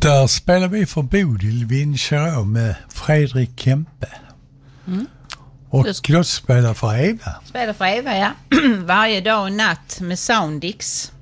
Där spelar vi för Bodil Vincherå med Fredrik Kempe. Och då spelar för Eva. Spelar för Eva, ja. Varje dag och natt med Soundix.